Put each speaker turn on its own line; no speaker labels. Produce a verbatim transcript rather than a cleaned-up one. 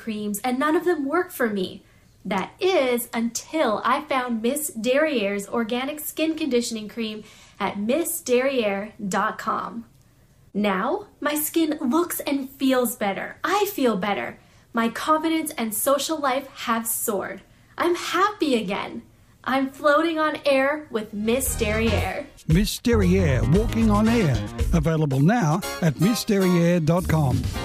creams and none of them work for me. That is until I found Miss Derriere's organic skin conditioning cream at miss derriere dot com. Now, my skin looks and feels better. I feel better. My confidence and social life have soared. I'm happy again. I'm floating on air with Miss Derriere.
Miss Derriere, walking on air. Available now at miss derriere dot com.